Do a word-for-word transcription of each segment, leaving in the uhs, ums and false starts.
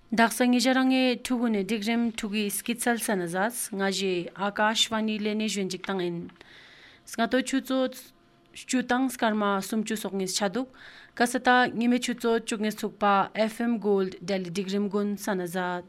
Daksangi jarange tugune digrem tugi skitsal sanazas ngaji Akashvani lene jwenjik tangin. Ngato chuzo chutang skarma sumchu sokngis chaduk kasata ngime chuzo chugngis tukpa F M Gold Delhi digrem gun sanazat.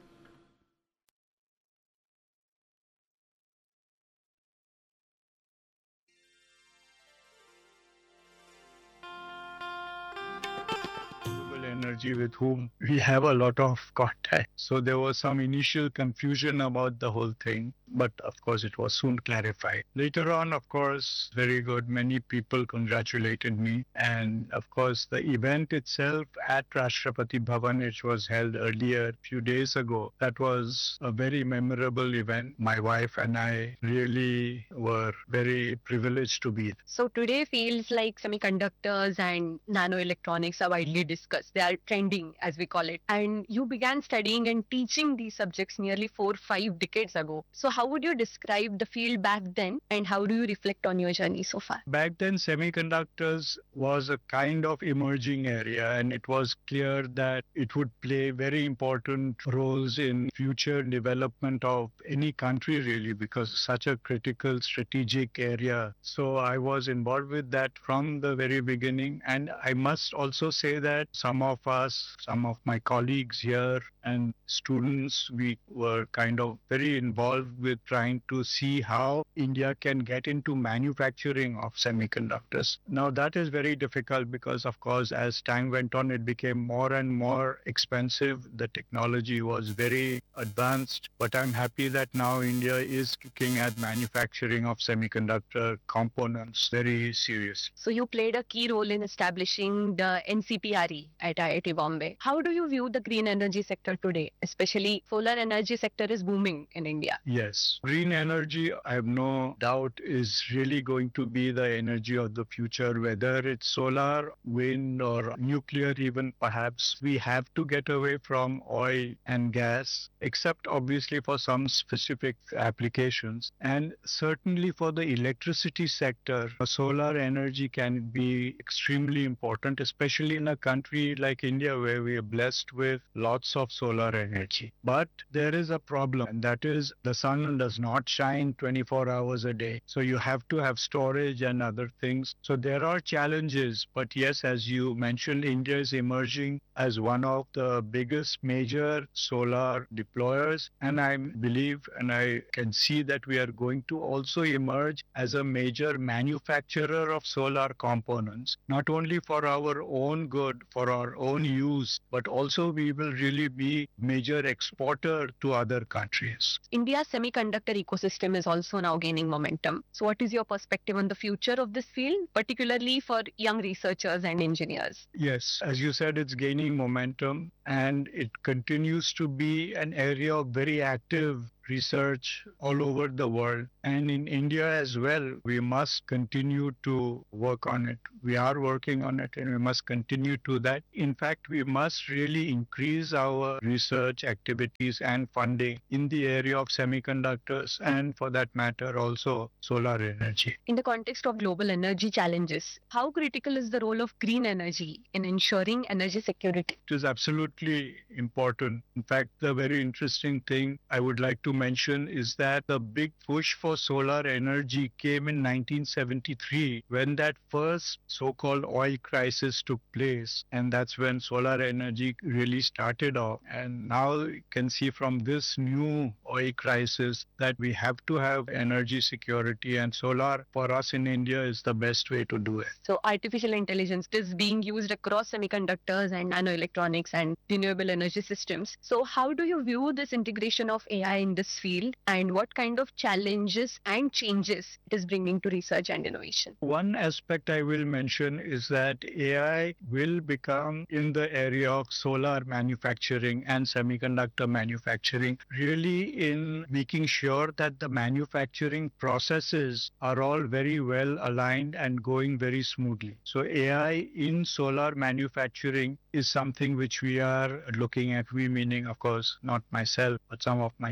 Energy with whom we have a lot of contact. So there was some initial confusion about the whole thing, but of course it was soon clarified. Later on, of course, very good. Many people congratulated me. And of course, the event itself at Rashtrapati Bhavan, which was held earlier, a few days ago, that was a very memorable event. My wife and I really were very privileged to be. So today feels like semiconductors and nanoelectronics are widely discussed. They are trending, as we call it. And you began studying and teaching these subjects nearly four, five decades ago. So how would you describe the field back then and how do you reflect on your journey so far? Back then, semiconductors was a kind of emerging area, and it was clear that it would play very important roles in future development of any country, really, because such a critical strategic area. So I was involved with that from the very beginning. And I must also say that some of us, some of my colleagues here and students, we were kind of very involved with trying to see how India can get into manufacturing of semiconductors. Now that is very difficult because, of course, as time went on, it became more and more expensive. The technology was very advanced, but I'm happy that now India is looking at manufacturing of semiconductor components very serious. So you played a key role in establishing the N C P R E at I I T Bombay. How do you view the green energy sector today? Especially solar energy sector is booming in India. Yes, green energy, I have no doubt, is really going to be the energy of the future, whether it's solar, wind, or nuclear even perhaps. We have to get away from oil and gas, except obviously for some specific applications. And certainly for the electricity sector, solar energy can be extremely important, especially in a country like India where we are blessed with lots of solar energy. But there is a problem, and that is the sun does not shine twenty-four hours a day. So you have to have storage and other things. So there are challenges. But yes, as you mentioned, India is emerging as one of the biggest major solar deployers. And I believe and I can see that we are going to also emerge as a major manufacturer of solar components, not only for our own good, for our own use, but also we will really be major exporter to other countries. India's semiconductor ecosystem is also now gaining momentum. So what is your perspective on the future of this field, particularly for young researchers and engineers? Yes, as you said, it's gaining momentum and it continues to be an area of very active research all over the world. And in India as well, we must continue to work on it. We are working on it and we must continue to that. In fact, we must really increase our research activities and funding in the area of semiconductors and, for that matter, also solar energy. In the context of global energy challenges, how critical is the role of green energy in ensuring energy security? It is absolutely important. In fact, the very interesting thing I would like to mention is that the big push for solar energy came in nineteen seventy-three when that first so-called oil crisis took place, and that's when solar energy really started off. And now you can see from this new oil crisis that we have to have energy security, and solar for us in India is the best way to do it. So artificial intelligence is being used across semiconductors and nanoelectronics and renewable energy systems. So how do you view this integration of A I in this field, and what kind of challenges and changes it is bringing to research and innovation? One aspect I will mention is that A I will become, in the area of solar manufacturing and semiconductor manufacturing, really in making sure that the manufacturing processes are all very well aligned and going very smoothly. So A I in solar manufacturing is something which we are looking at, we meaning of course not myself but some of my colleagues.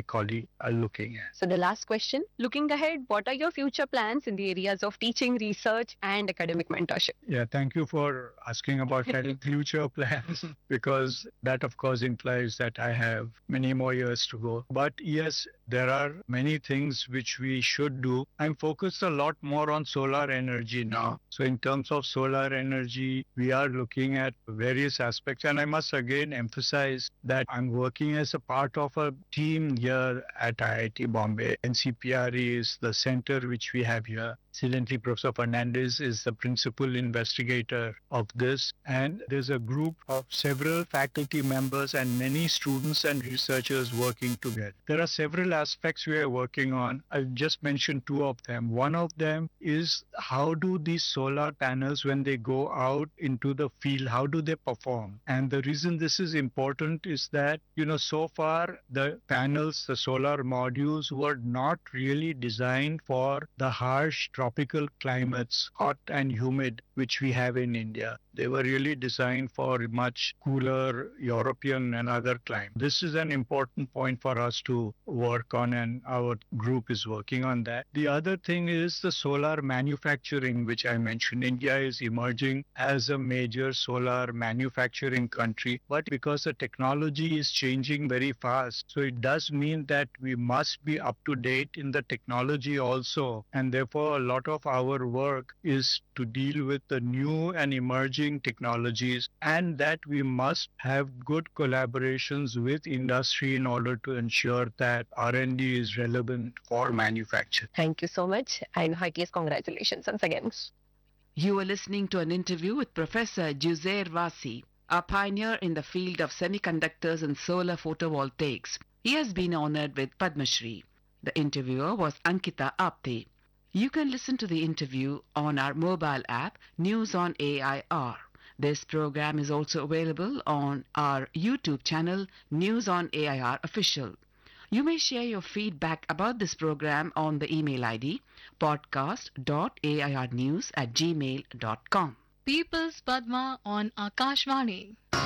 we are looking at. So the last question, looking ahead, what are your future plans in the areas of teaching, research and academic mentorship? Yeah, thank you for asking about future plans, because that of course implies that I have many more years to go. But yes, there are many things which we should do. I'm focused a lot more on solar energy now. So in terms of solar energy, we are looking at various aspects. And I must again emphasize that I'm working as a part of a team here at I I T Bombay. N C P R E is the center which we have here. Incidentally, Professor Fernandez is the principal investigator of this, and there's a group of several faculty members and many students and researchers working together. There are several aspects we are working on. I've just mentioned two of them. One of them is how do these solar panels, when they go out into the field, how do they perform? And the reason this is important is that, you know, so far the panels, the solar modules were not really designed for the harsh tropical climates, hot and humid, which we have in India. They were really designed for much cooler European and other climates. This is an important point for us to work on, and our group is working on that. The other thing is the solar manufacturing, which I mentioned. India is emerging as a major solar manufacturing country, but because the technology is changing very fast, so it does mean that we must be up to date in the technology also, and therefore a lot of our work is to deal with the new and emerging technologies, and that we must have good collaborations with industry in order to ensure that R and D is relevant for manufacture. Thank you so much, and heartiest congratulations once again. You are listening to an interview with Professor Juzair Wasi, a pioneer in the field of semiconductors and solar photovoltaics. He has been honored with Padma Shri. The interviewer was Ankita Apte. You can listen to the interview on our mobile app, News on A I R. This program is also available on our YouTube channel, News on A I R Official. You may share your feedback about this program on the email I D podcast dot a i r news at gmail dot com. People's Padma on Akashvani.